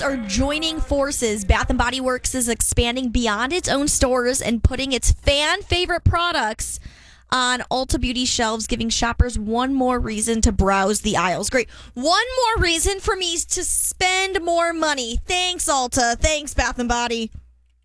are joining forces. Bath & Body Works is expanding beyond its own stores and putting its fan favorite products on Ulta Beauty shelves, giving shoppers one more reason to browse the aisles. Great. One more reason for me to spend more money. Thanks, Ulta. Thanks, Bath & Body.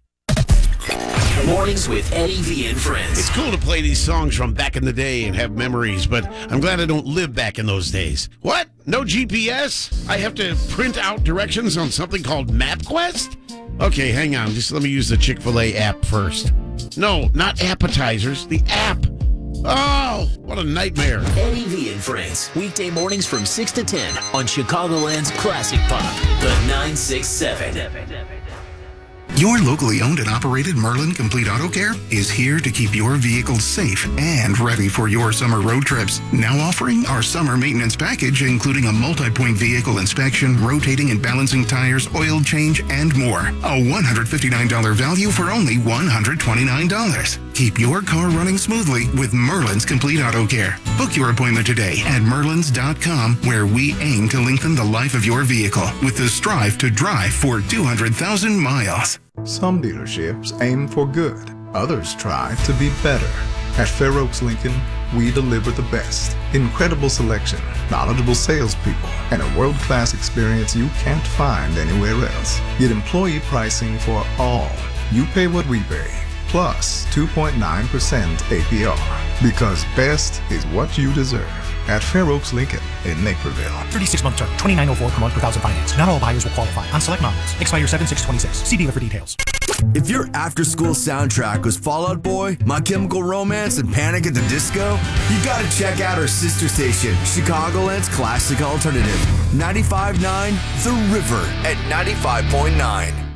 Mornings with Eddie V and friends. It's cool to play these songs from back in the day and have memories, but I'm glad I don't live back in those days. What? No GPS? I have to print out directions on something called MapQuest? Okay, hang on. Just let me use the Chick-fil-A app first. No, not appetizers. The app. Oh, what a nightmare. Eddie V and friends. Weekday mornings from 6 to 10 on Chicagoland's Classic Pop, the 967. Your locally owned and operated Merlin Complete Auto Care is here to keep your vehicles safe and ready for your summer road trips. Now offering our summer maintenance package, including a multi-point vehicle inspection, rotating and balancing tires, oil change, and more. A $159 value for only $129. Keep your car running smoothly with Merlin's Complete Auto Care. Book your appointment today at merlins.com, where we aim to lengthen the life of your vehicle with the strive to drive for 200,000 miles. Some dealerships aim for good. Others try to be better. At Fair Oaks Lincoln, we deliver the best. Incredible selection, knowledgeable salespeople, and a world-class experience you can't find anywhere else. Get employee pricing for all. You pay what we pay, plus 2.9% APR. Because best is what you deserve. At Fair Oaks Lincoln in Naperville. 36-month term, $29.04 per month per thousand finance. Not all buyers will qualify on select models. Expire 7/6/26. See dealer for details. If your after-school soundtrack was Fall Out Boy, My Chemical Romance, and Panic at the Disco, you gotta check out our sister station, Chicagoland's Classic Alternative. 95.9 The River at 95.9.